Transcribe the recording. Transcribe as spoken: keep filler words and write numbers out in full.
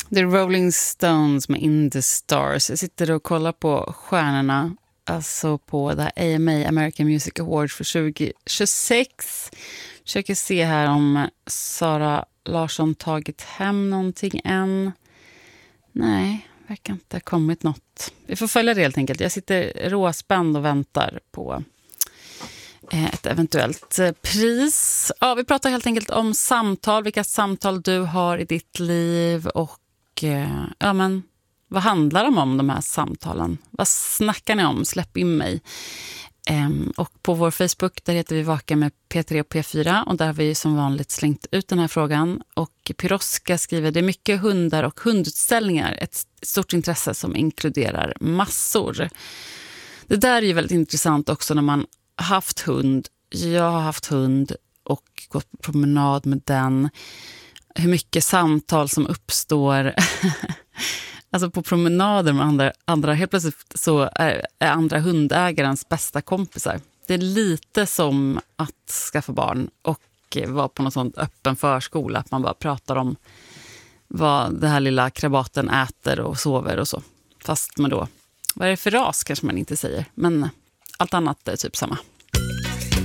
The Rolling Stones med In the Stars. Jag sitter och kollar på stjärnorna, alltså på det A M A, American Music Awards för tjugo tjugosex. Försöker se här om Sara Larsson tagit hem någonting än. Nej, verkar inte ha kommit något. Vi får följa det helt enkelt. Jag sitter råspänd och väntar på ett eventuellt pris. Ja, vi pratar helt enkelt om samtal, vilka samtal du har i ditt liv och ja, men vad handlar de om, de här samtalen? Vad snackar ni om? Släpp in mig. Ehm, och på vår Facebook, där heter vi Vaka med P tre och P fyra, och där har vi som vanligt slängt ut den här frågan. Och Piroska skriver, det är mycket hundar och hundutställningar, ett stort intresse som inkluderar massor. Det där är ju väldigt intressant också när man haft hund. Jag har haft hund och gått på promenad med den. Hur mycket samtal som uppstår alltså på promenader med andra, andra helt plötsligt så är, är andra hundägarens bästa kompisar. Det är lite som att skaffa barn och vara på någon sån öppen förskola, att man bara pratar om vad det här lilla krabaten äter och sover och så. Fast med då, vad är det för ras kanske man inte säger, men allt annat är typ samma.